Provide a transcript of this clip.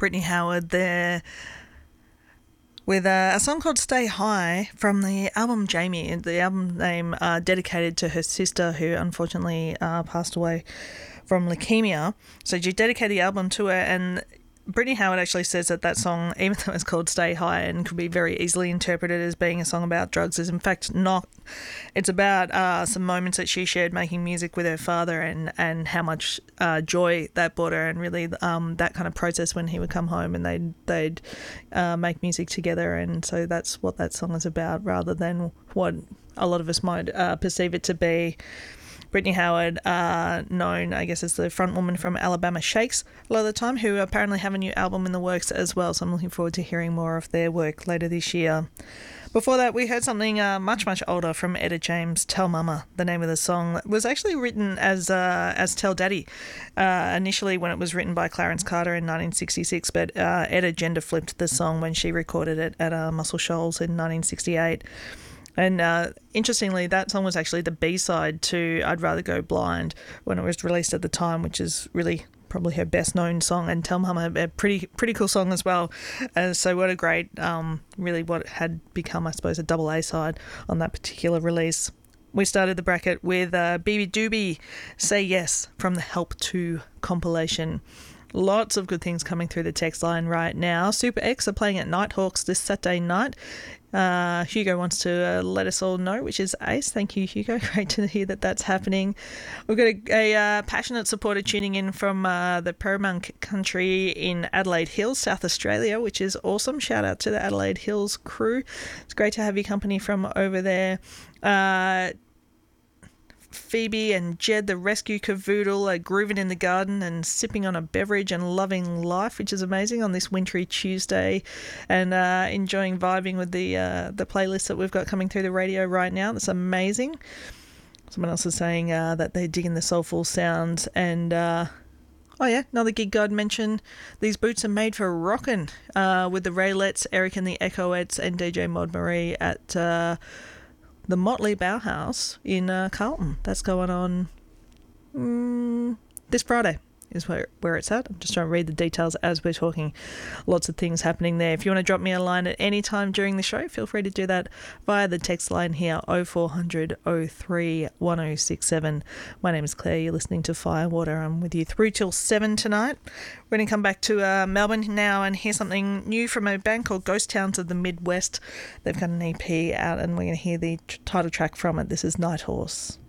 Brittany Howard there with a song called Stay High from the album Jamie, the album name dedicated to her sister who unfortunately passed away from leukemia. So she dedicated the album to her, and Brittany Howard actually says that that song, even though it's called Stay High and could be very easily interpreted as being a song about drugs, is in fact not. It's about some moments that she shared making music with her father and how much joy that brought her, and really that kind of process when he would come home and they'd make music together. And so that's what that song is about, rather than what a lot of us might perceive it to be. Brittany Howard, known, I guess, as the front woman from Alabama Shakes a lot of the time, who apparently have a new album in the works as well, so I'm looking forward to hearing more of their work later this year. Before that, we heard something much, much older from Etta James, Tell Mama, the name of the song. It was actually written as Tell Daddy, initially when it was written by Clarence Carter in 1966, but Etta gender flipped the song when she recorded it at Muscle Shoals in 1968. And interestingly, that song was actually the B-side to I'd Rather Go Blind when it was released at the time, which is really probably her best-known song. And Tell Mama, a pretty cool song as well. So what a great, really what had become, I suppose, a double A-side on that particular release. We started the bracket with BB Doobie, Say Yes, from the Help 2 compilation. Lots of good things coming through the text line right now. Super X are playing at Nighthawks this Saturday night. Hugo wants to let us all know, which is ace. Thank you, Hugo. Great to hear that that's happening. We've got a passionate supporter tuning in from the Paramount country in Adelaide Hills, South Australia, which is awesome. Shout out to the Adelaide Hills crew. It's great to have your company from over there. Phoebe and Jed, the rescue cavoodle, are grooving in the garden and sipping on a beverage and loving life, which is amazing on this wintry Tuesday, and enjoying vibing with the playlist that we've got coming through the radio right now. That's amazing. Someone else is saying that they're digging the soulful sounds, and oh yeah, another gig guide mentioned these boots are made for rockin' with the Raylets, Eric and the Echoettes, and DJ Mod Marie at the Motley Bauhaus in Carlton. That's going on this Friday is where it's at. I'm just trying to read the details as we're talking. Lots of things happening there. If you want to drop me a line at any time during the show, feel free to do that via the text line here, 0400 03 1067. My name is Claire. You're listening to Firewater. I'm with you through till 7 tonight. We're going to come back to Melbourne now and hear something new from a band called Ghost Towns of the Midwest. They've got an EP out and we're going to hear the title track from it. This is Night Horse.